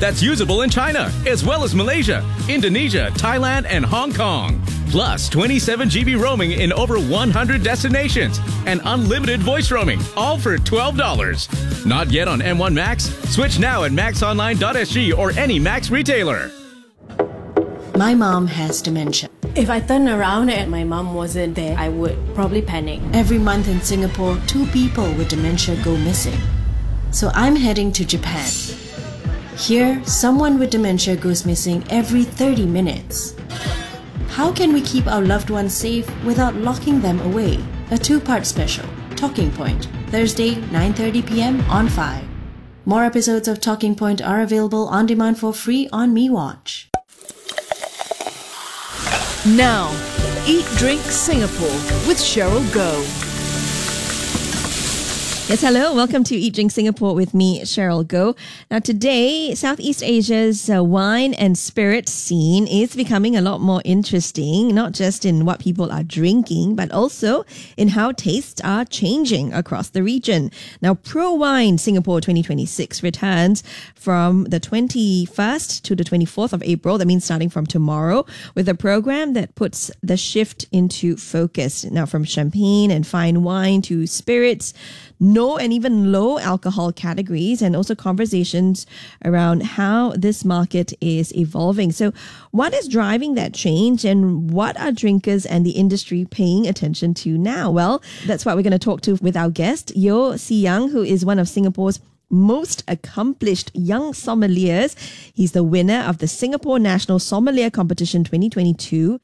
that's usable in China, as well as Malaysia, Indonesia, Thailand, and Hong Kong. Plus 27 GB roaming in over 100 destinations and unlimited voice roaming, all for $12. Not yet on M1 Max? Switch now at maxonline.sg or any Max retailer. My mom has dementia. If I turn around and my mom wasn't there, I would probably panic. Every month in Singapore, 2 people with dementia go missing. So I'm heading to Japan. Here, someone with dementia goes missing every 30 minutes. How can we keep our loved ones safe without locking them away? A 2-part special, Talking Point, Thursday, 9:30 p.m. on 5. More episodes of Talking Point are available on demand for free on MeWatch. Now, Eat Drink Singapore with Cheryl Goh. Yes, hello. Welcome to Eat Drink Singapore with me, Cheryl Goh. Now today, Southeast Asia's wine and spirit scene is becoming a lot more interesting, not just in what people are drinking, but also in how tastes are changing across the region. Now, Pro Wine Singapore 2026 returns from the 21st to the 24th of April. That means starting from tomorrow, with a program that puts the shift into focus. Now, from champagne and fine wine to spirits, no and even low alcohol categories, and also conversations around how this market is evolving. So what is driving that change, and what are drinkers and the industry paying attention to now? Well, that's what we're going to talk to with our guest, Yeo See Young, who is one of Singapore's most accomplished young sommeliers. He's the winner of the Singapore National Sommelier Competition 2022.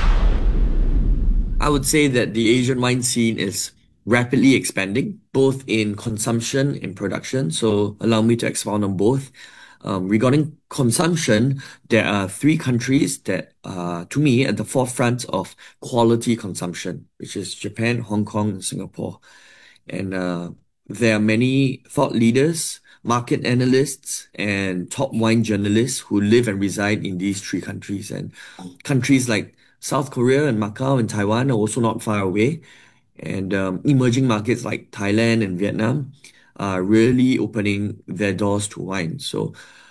I would say that the Asian wine scene is rapidly expanding, both in consumption and production. So allow me to expound on both. Regarding consumption, there are 3 countries that are, to me, at the forefront of quality consumption, which is Japan, Hong Kong, and Singapore. And there are many thought leaders, market analysts, and top wine journalists who live and reside in these 3 countries. And countries like South Korea and Macau and Taiwan are also not far away. And emerging markets like Thailand and Vietnam are really opening their doors to wine. So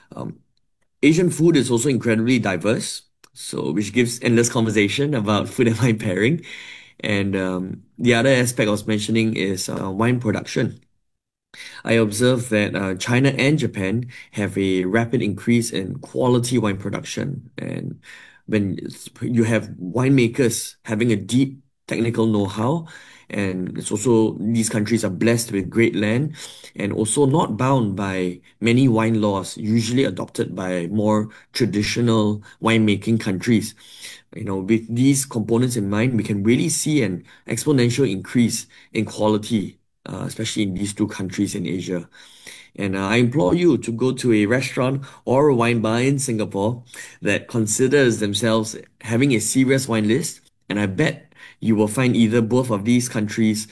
Asian food is also incredibly diverse, so which gives endless conversation about food and wine pairing. And the other aspect I was mentioning is wine production. I observed that China and Japan have a rapid increase in quality wine production. And when you have winemakers having a deep technical know-how, and it's also, these countries are blessed with great land and also not bound by many wine laws usually adopted by more traditional winemaking countries. With these components in mind, we can really see an exponential increase in quality, especially in these 2 countries in Asia. And I implore you to go to a restaurant or a wine bar in Singapore that considers themselves having a serious wine list, and I bet you will find either both of these countries'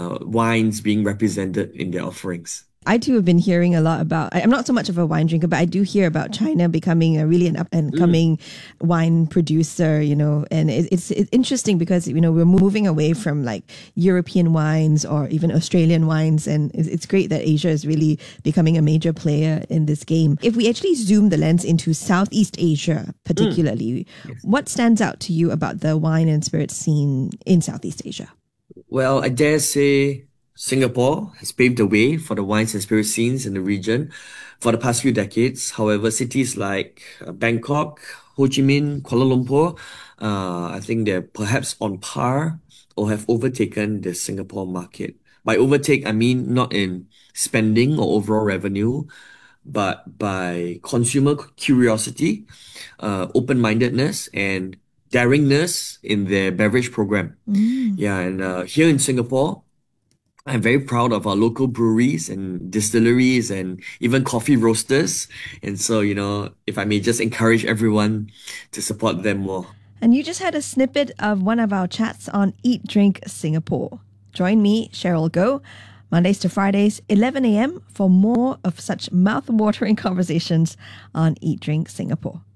wines being represented in their offerings. I too have been hearing a lot about, I'm not so much of a wine drinker, but I do hear about China becoming a really an up and coming wine producer, and it's interesting because, we're moving away from like European wines or even Australian wines. And it's great that Asia is really becoming a major player in this game. If we actually zoom the lens into Southeast Asia, particularly, what stands out to you about the wine and spirit scene in Southeast Asia? Well, I dare say Singapore has paved the way for the wines and spirit scenes in the region for the past few decades. However, cities like Bangkok, Ho Chi Minh, Kuala Lumpur, I think they're perhaps on par or have overtaken the Singapore market. By overtake, I mean not in spending or overall revenue, but by consumer curiosity, open-mindedness, and daringness in their beverage program. Yeah, and here in Singapore, I'm very proud of our local breweries and distilleries and even coffee roasters. And so, if I may just encourage everyone to support them more. And you just had a snippet of one of our chats on Eat Drink Singapore. Join me, Cheryl Goh, Mondays to Fridays, 11 a.m. for more of such mouth-watering conversations on Eat Drink Singapore.